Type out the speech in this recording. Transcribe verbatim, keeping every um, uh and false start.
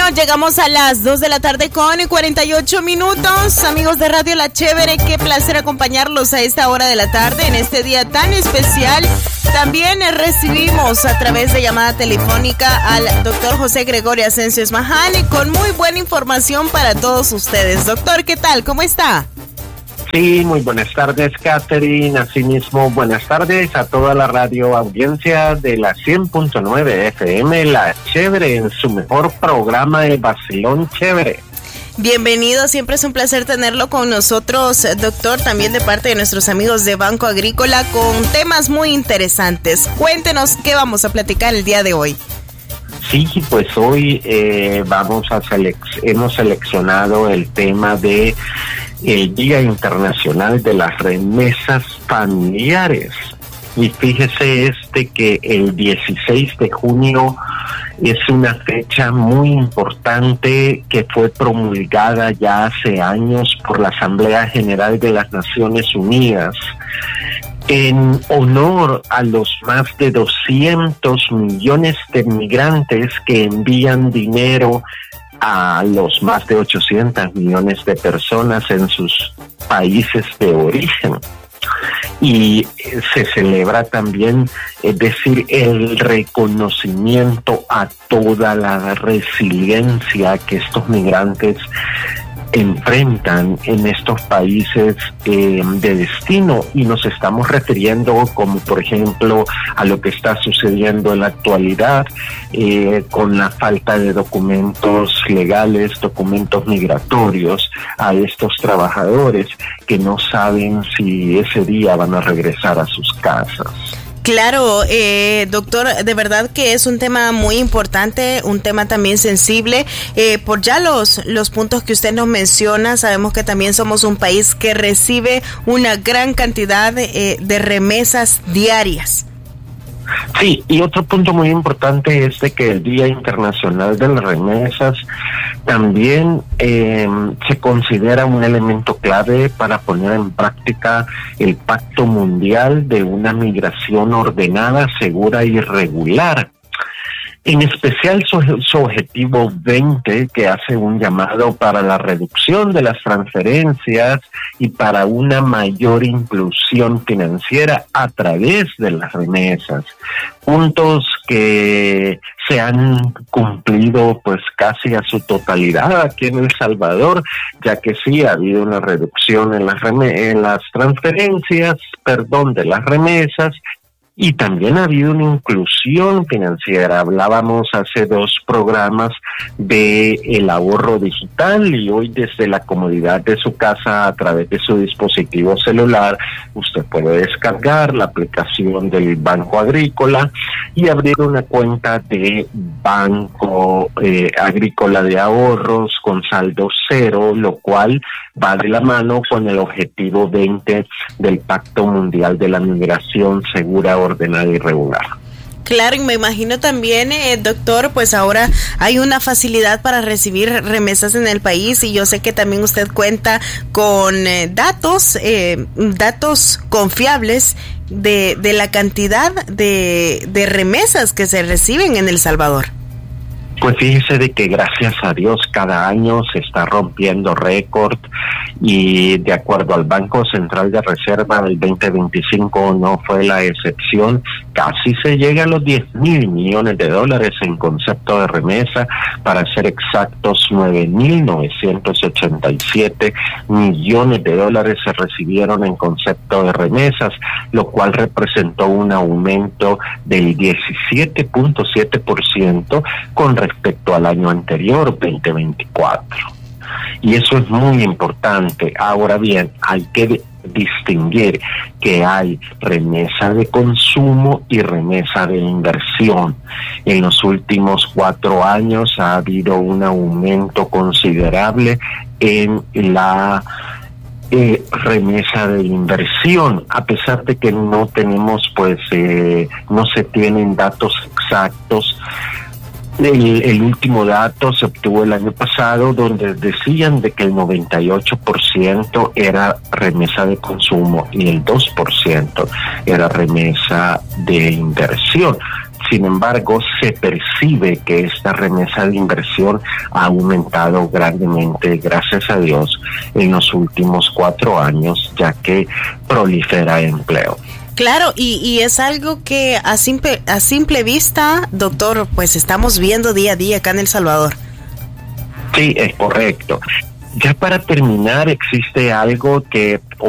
Bueno, llegamos a las dos de la tarde con cuarenta y ocho minutos. Amigos de Radio La Chévere, qué placer acompañarlos a esta hora de la tarde en este día tan especial. También recibimos a través de llamada telefónica al doctor José Gregorio Asensio Esmajani con muy buena información para todos ustedes. Doctor, ¿qué tal? ¿Cómo está? Sí, muy buenas tardes, Catherine. Asimismo, buenas tardes a toda la radio audiencia de la cien punto nueve F M, La Chévere, en su mejor programa de Vacilón Chévere. Bienvenido, siempre es un placer tenerlo con nosotros, doctor, también de parte de nuestros amigos de Banco Agrícola, con temas muy interesantes. Cuéntenos qué vamos a platicar el día de hoy. Sí, pues hoy eh, vamos a selec- hemos seleccionado el tema de el Día Internacional de las Remesas Familiares. Y fíjese este que el dieciséis de junio es una fecha muy importante que fue promulgada ya hace años por la Asamblea General de las Naciones Unidas en honor a los más de doscientos millones de migrantes que envían dinero a los más de ochocientos millones de personas en sus países de origen. Y se celebra también, es decir, el reconocimiento a toda la resiliencia que estos migrantes enfrentan en estos países eh, de destino, y nos estamos refiriendo como por ejemplo a lo que está sucediendo en la actualidad eh, con la falta de documentos legales, documentos migratorios a estos trabajadores que no saben si ese día van a regresar a sus casas. Claro, eh, doctor, de verdad que es un tema muy importante, un tema también sensible. Eh, por ya los, los puntos que usted nos menciona, sabemos que también somos un país que recibe una gran cantidad eh, de remesas diarias. Sí, y otro punto muy importante es de que el Día Internacional de las Remesas también eh, se considera un elemento clave para poner en práctica el Pacto Mundial de una migración ordenada, segura y regular. En especial su, su objetivo veinte, que hace un llamado para la reducción de las transferencias y para una mayor inclusión financiera a través de las remesas. Puntos que se han cumplido pues casi a su totalidad aquí en El Salvador, ya que sí ha habido una reducción en las, rem- en las transferencias, perdón, de las remesas. Y también ha habido una inclusión financiera. Hablábamos hace dos programas de el ahorro digital, y hoy desde la comodidad de su casa, a través de su dispositivo celular, usted puede descargar la aplicación del Banco Agrícola y abrir una cuenta de Banco eh, Agrícola de Ahorros con saldo cero, lo cual va de la mano con el objetivo veinte del Pacto Mundial de la Migración Segura, Ordenada y Regular. Claro, y me imagino también, eh, doctor, pues ahora hay una facilidad para recibir remesas en el país, y yo sé que también usted cuenta con eh, datos, eh, datos confiables de, de la cantidad de, de remesas que se reciben en El Salvador. Pues fíjese de que gracias a Dios cada año se está rompiendo récord, y de acuerdo al Banco Central de Reserva el veinte veinticinco no fue la excepción. Casi se llega a los diez mil millones de dólares en concepto de remesa, para ser exactos nueve mil novecientos ochenta y siete millones de dólares se recibieron en concepto de remesas, lo cual representó un aumento del diecisiete punto siete por ciento con respecto al año anterior, veinte veinticuatro. Y eso es muy importante. Ahora bien, hay que distinguir que hay remesa de consumo y remesa de inversión. En los últimos cuatro años ha habido un aumento considerable en la eh, remesa de inversión, a pesar de que no tenemos, pues, eh, no se tienen datos exactos. El, el último dato se obtuvo el año pasado, donde decían de que el noventa y ocho por ciento era remesa de consumo y el dos por ciento era remesa de inversión. Sin embargo, se percibe que esta remesa de inversión ha aumentado grandemente, gracias a Dios, en los últimos cuatro años, ya que prolifera empleo. Claro, y, y es algo que a simple, a simple vista, doctor, pues estamos viendo día a día acá en El Salvador. Sí, es correcto. Ya para terminar, existe algo que